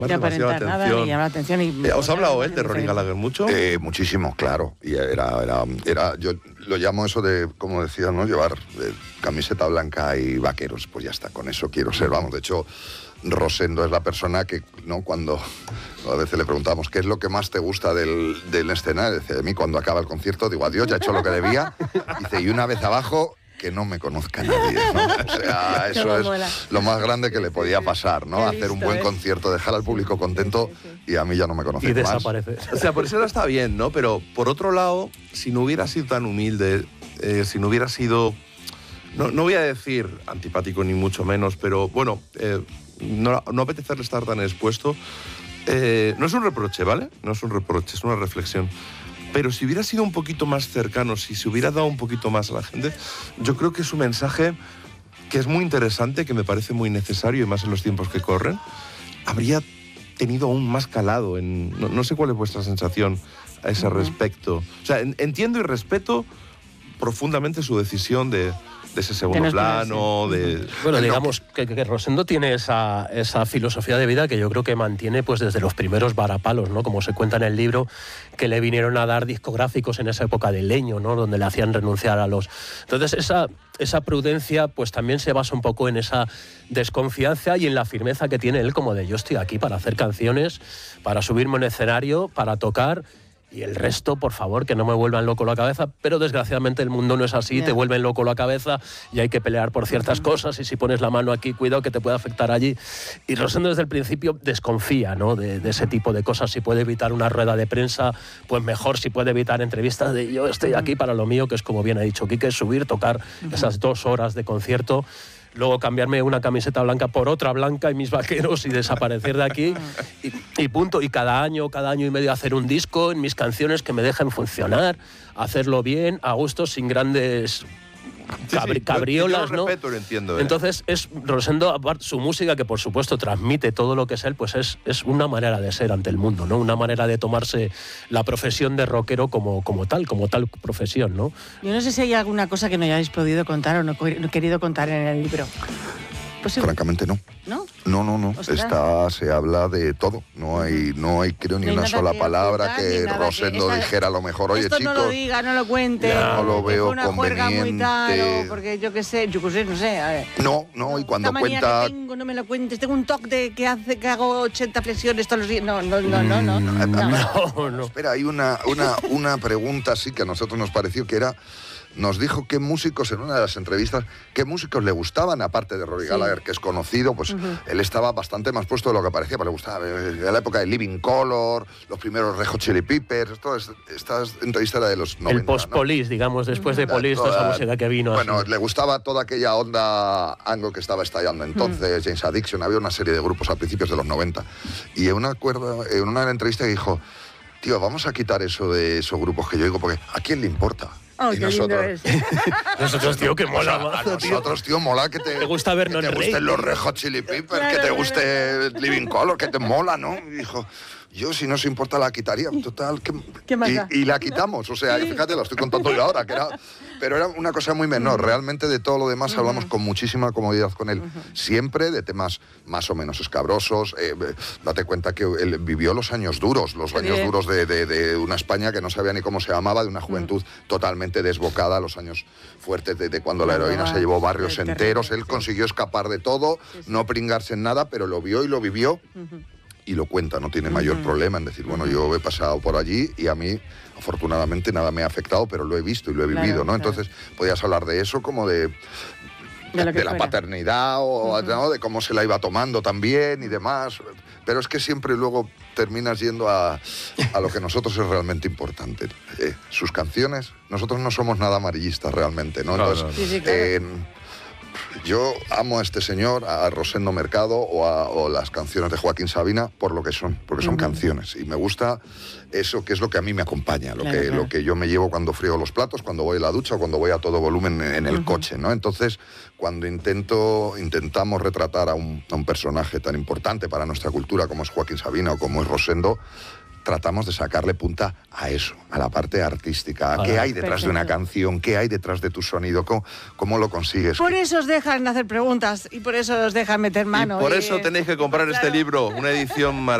demasiada atención. Llama la atención ¿Os ha hablado él de Rory Gallagher mucho? Muchísimo, claro. Y era yo lo llamo eso de, como decía, ¿no? Llevar camiseta blanca y vaqueros. Pues ya está, con eso quiero ser. Vamos, de hecho, Rosendo es la persona que, ¿no? Cuando a veces le preguntamos qué es lo que más te gusta del escenario, dice, de mí cuando acaba el concierto, digo, adiós, ya he hecho lo que debía. Dice, y una vez abajo, que no me conozca nadie, ¿no? O sea, eso es lo más grande que le podía pasar, ¿no? Hacer un buen concierto, dejar al público contento y a mí ya no me conoce más. Y desaparece. O sea, por eso no está bien, ¿no? Pero por otro lado, si no hubiera sido tan humilde, si no hubiera sido, no voy a decir antipático ni mucho menos, pero bueno, no apetecerle estar tan expuesto, no es un reproche, ¿vale? No es un reproche, es una reflexión. Pero si hubiera sido un poquito más cercano, si se hubiera dado un poquito más a la gente, yo creo que es un mensaje que es muy interesante, que me parece muy necesario, y más en los tiempos que corren, habría tenido aún más calado. No sé cuál es vuestra sensación a ese respecto. O sea, entiendo y respeto profundamente su decisión de ese segundo plano, de... Bueno, digamos que Rosendo tiene esa filosofía de vida que yo creo que mantiene pues desde los primeros varapalos, ¿no? Como se cuenta en el libro, que le vinieron a dar discográficos en esa época de Leño, ¿no? Donde le hacían renunciar a los... Entonces esa prudencia pues también se basa un poco en esa desconfianza y en la firmeza que tiene él, como de yo estoy aquí para hacer canciones, para subirme en escenario, para tocar... Y el resto, por favor, que no me vuelvan loco la cabeza. Pero desgraciadamente el mundo no es así, te vuelven loco la cabeza y hay que pelear por ciertas cosas. Y si pones la mano aquí, cuidado que te puede afectar allí. Y Rosendo desde el principio desconfía, ¿no? de ese tipo de cosas. Si puede evitar una rueda de prensa, pues mejor. Si puede evitar entrevistas de yo estoy aquí para lo mío, que es como bien ha dicho Quique, subir, tocar esas 2 horas de concierto. Luego cambiarme una camiseta blanca por otra blanca y mis vaqueros y desaparecer de aquí y punto. Y cada año y medio hacer un disco en mis canciones que me dejen funcionar, hacerlo bien, a gusto, sin grandes cabriolas, yo lo respeto, ¿no? Lo entiendo, Entonces, Rosendo, su música, que por supuesto transmite todo lo que es él, pues es una manera de ser ante el mundo, ¿no? Una manera de tomarse la profesión de rockero como tal profesión, ¿no? Yo no sé si hay alguna cosa que no hayáis podido contar o no querido contar en el libro. Pues sí. Francamente no. ¿No? No. Se habla de todo. No hay creo ni una sola palabra que Rosendo dijera a lo mejor, oye, esto chicos, no lo diga, no lo cuente. No lo veo una juerga muy tal, conveniente. porque yo qué sé, no sé. A ver. No, y cuando esta manía cuenta... que tengo, no me lo cuentes. Tengo un toque que hace que hago 80 flexiones todos los días. No. Espera, hay una pregunta así que a nosotros nos pareció que era... Nos dijo qué músicos, en una de las entrevistas, qué músicos le gustaban, aparte de Rory Gallagher, que es conocido, pues él estaba bastante más puesto de lo que parecía, pero le gustaba de la época de Living Color, los primeros Red Hot Chili Peppers, esta entrevista era de los 90, el post-Police, ¿no? Digamos, después de Police, toda esa música que vino. Bueno, así. Le gustaba toda aquella onda anglo que estaba estallando entonces, James Addiction, había una serie de grupos a principios de los 90. Y en una entrevista dijo, tío, vamos a quitar eso de esos grupos que yo digo, porque ¿a quién le importa? Oh, y nosotros, nosotros, tío, que mola. A nosotros, tío, mola que te gusta vernos que te gusten los Red Hot Chili Peppers, que te guste Living Color, que te mola, ¿no? Y dijo, yo si no se importa la quitaría, total, y la quitamos, o sea, fíjate, lo estoy contando yo ahora, pero era una cosa muy menor, realmente de todo lo demás hablamos con muchísima comodidad con él, siempre de temas más o menos escabrosos, date cuenta que él vivió los años duros de una España que no sabía ni cómo se llamaba, de una juventud totalmente desbocada, los años fuertes de cuando la heroína se llevó barrios enteros, él consiguió escapar de todo, no pringarse en nada, pero lo vio y lo vivió, y lo cuenta, no tiene mayor problema en decir, bueno, yo he pasado por allí y a mí, afortunadamente, nada me ha afectado, pero lo he visto y lo he vivido, ¿no? Entonces, podías hablar de eso como de la paternidad o ¿no? De cómo se la iba tomando también y demás, pero es que siempre luego terminas yendo a lo que nosotros es realmente importante. Sus canciones, nosotros no somos nada amarillistas realmente, ¿no? Entonces, yo amo a este señor, a Rosendo Mercado o las canciones de Joaquín Sabina por lo que son, porque son canciones. Y me gusta eso, que es lo que a mí me acompaña, lo que yo me llevo cuando friego los platos, cuando voy a la ducha o cuando voy a todo volumen en el coche, ¿no? Entonces, cuando intentamos retratar a un personaje tan importante para nuestra cultura como es Joaquín Sabina o como es Rosendo, tratamos de sacarle punta a eso, a la parte artística, a qué hay detrás de una canción, qué hay detrás de tu sonido, cómo lo consigues. Por eso os dejan hacer preguntas y por eso os dejan meter mano. Y por eso tenéis que comprar este libro, una edición maravillosa.